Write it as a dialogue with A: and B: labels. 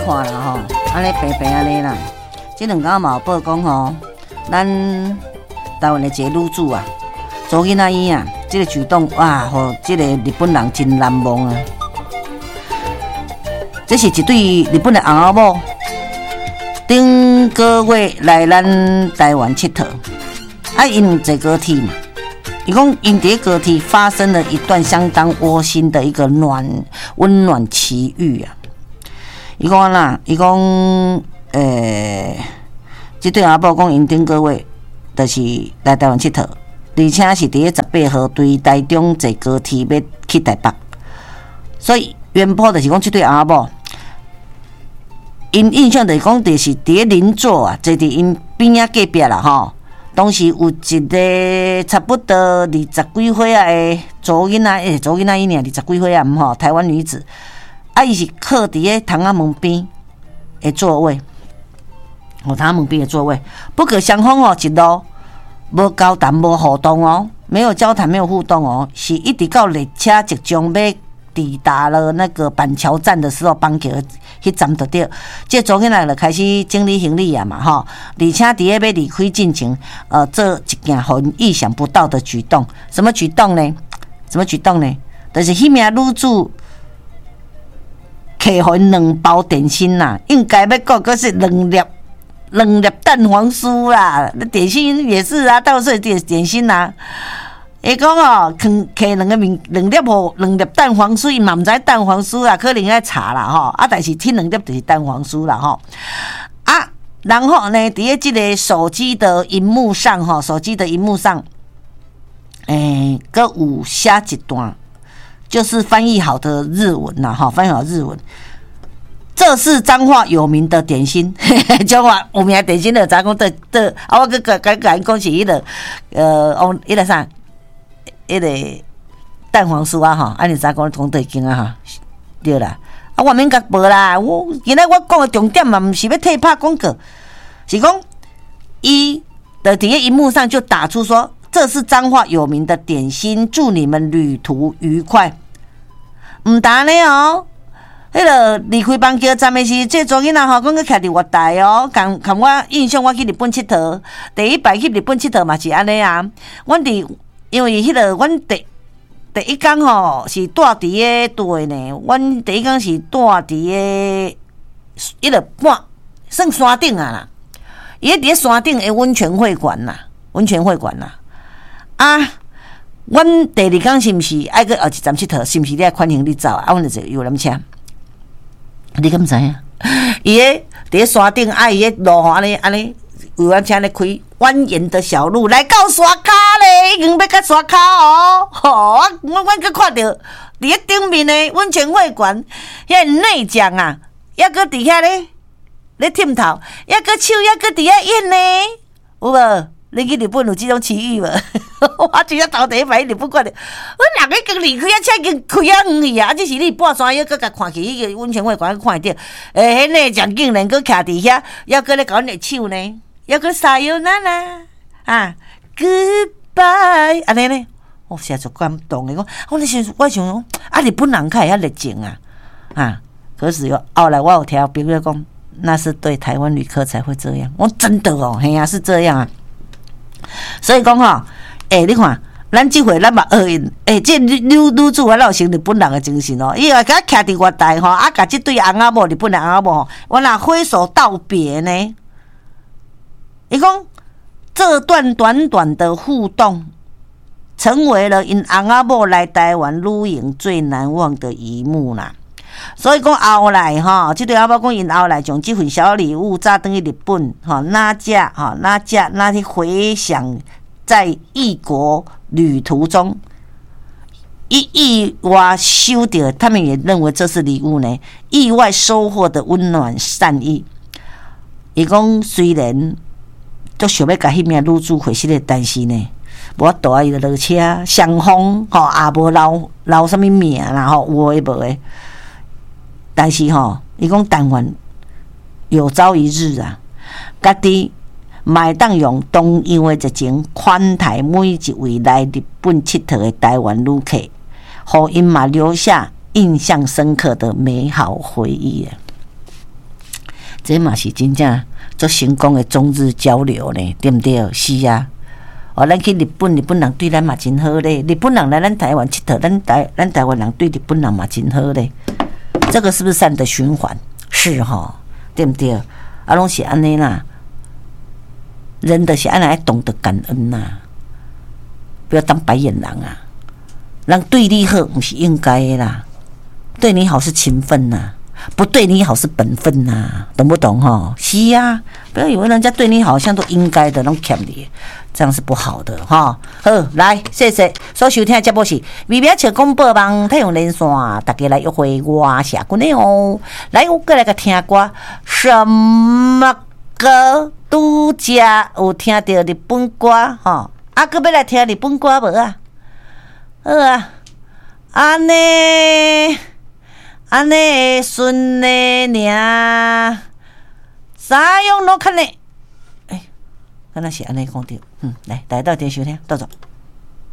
A: 看啦吼，安尼平平安尼啦。这两天嘛有报讲吼，咱台湾的一个女子啊，做囡仔伊啊，这个举动哇，互这个日本人真难忘啊。这是一对日本的翁仔某，顶个月来咱台湾佚佗，啊，因坐高铁嘛。伊讲，因伫高铁发生了一段相当窝心的一个温暖奇遇啊！伊讲啦，伊讲，这对阿婆讲，因顶个月就是来台湾佚佗，而且是伫咧18号对台中坐高铁要去台北，所以原本就是讲这对阿婆，因印象就是讲，就是伫咧邻座啊，坐伫因边仔隔壁啦吼。当时有一个差不多20几岁啊的查囡仔，查囡仔伊尔20几岁啊，吼，台湾女子，啊，伊是靠伫咧窗仔门边的座位，窗仔门边的座位，不可相逢哦，一路无交谈、无互动哦，没有交谈、没有互动哦，是一直到列车即将要抵达了那个板桥站的时候，邦桥迄站就对，这查囡仔就开始整理行李啊嘛吼，而且伫咧要离开进前，做一件很意想不到的举动。什么举动呢？就是迄名女子摕互因2包点心啦，应该要讲个是2粒蛋黄酥啦，点心也是啊，到时候点心啦。伊讲哦，摕2粒蛋黄酥，伊嘛毋知蛋黄酥啦，可能爱查啦吼，啊，但是听2粒就是蛋黄酥啦吼，啊，然后呢，伫咧即个手机的荧幕上，搁有写一段，就是翻译好的日文啦吼，翻译好日文。这是彰化有名的点心，彰化有名的点心的，咱讲的，啊，我佮讲是迄个，迄个啥？迄个蛋黄酥啊，吼，安尼咋讲对经啊哈，对啦，啊，我免甲报啦，今仔我讲的重点嘛，毋是要替拍广告，是讲伊的伫咧荧幕上就打出说，这是彰化有名的点心，祝你们旅途愉快。毋但呢哦，迄个离开邦桥站的是，这查囡仔吼，讲佮徛伫月台哦，共我印象，我去日本佚佗，第一摆去日本佚佗嘛是安尼啊，阮伫。因为迄个，阮第一天吼是住伫个对呢，阮第一天是住伫个迄个算山顶啊啦，伊伫山顶的温泉会馆啦，啊，阮第二天是毋是爱去后一站佚佗？是毋是你爱款行李走啊？阮就游览车，你敢知影？伊个伫山顶，啊，伊个路安尼。游览车咧开蜿蜒的小路来到山脚咧，已经要到山脚哦。吼，我佮看到伫咧顶面的温泉会馆，遐内将啊，还搁伫遐咧忝头，还搁手还搁伫遐演呢，有无？你去日本有这种奇遇无？我真正头第一摆日本看到，我人已经离开啊，车已经开啊远去啊，只是你半山腰搁甲看去迄个温泉会馆看得到，迄内将竟然搁徛伫遐，还搁咧搞你手呢。要个撒油娜娜啊 ，Goodbye， 安尼呢？我实在就感动的，我想讲，啊，日本人开遐热情啊！可是后来我有听朋友讲，那是对台湾旅客才会这样。我真的哦，嘿呀，是这样啊。所以讲吼，你看，咱这回咱嘛学因，这女子我老成日本人的精神哦，伊话甲徛伫月台吼，啊，甲这对翁仔某日本的翁仔某吼，我若挥手道别呢。伊讲，这段短短的互动，成为了因翁仔某来台湾旅行最难忘的一幕啦。所以讲后来吼，这对翁仔某讲因后来将这份小礼物炸转去日本，拿去回想在异国旅途中，意外收到，他们也认为这是礼物呢，意外收获的温暖善意。伊讲虽然。都想要甲迄名女子回信的，但是呢，无法度啊，伊就落车相逢吼，也无留什么名啦吼，有诶无诶。但是吼，伊讲但愿有朝一日啊，家己嘛当用同样诶热情款待每一位来日本佚佗诶台湾旅客，互因嘛留下印象深刻的美好回忆啊。 这嘛是真正做成功的中日交流呢，对不对？是啊。哦，咱去日本人对咱嘛真好咧。日本人来咱台湾佚佗，咱台湾人对日本人嘛真好咧。这个是不是善的循环？是哈，对不对？啊，拢是安尼啦。人的是安来懂得感恩呐，不要当白眼狼啊！人对你好不是应该的啦，对你好是情分呐。不对你好是本分呐，懂不懂哈？是呀，不要以为人家对你好像都应该的，拢欠你，这样是不好的哈。好，来，谢谢所收听的节目是微微笑广播网太阳连线，大家来约会我下君的哦。来，我过来个听歌，什么歌拄则有听到日本歌哈？啊，搁要来听日本歌无啊？好啊，安尼会顺的尔，啥样拢看呢？敢若是安尼讲着，来到电收听，到走。